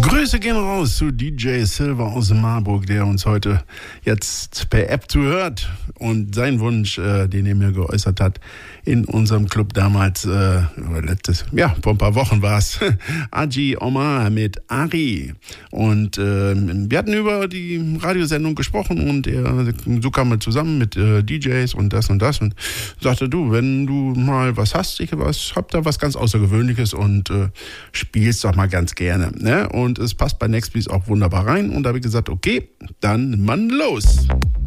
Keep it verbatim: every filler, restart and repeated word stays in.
Grüße gehen raus zu D J Silver aus Marburg, der uns heute jetzt per App zuhört und seinen Wunsch, äh, den er mir geäußert hat, in unserem Club damals, äh, letztes, ja, vor ein paar Wochen war es, Aji Omar mit Ari. Und äh, wir hatten über die Radiosendung gesprochen und er, so kam er zusammen mit äh, D Js und das und das und sagte, du, wenn du mal was hast, ich was, hab da was ganz Außergewöhnliches und äh, spielst doch mal ganz gerne, ne? Und es passt bei Nextbeats auch wunderbar rein und da habe ich gesagt, okay, dann Mann los!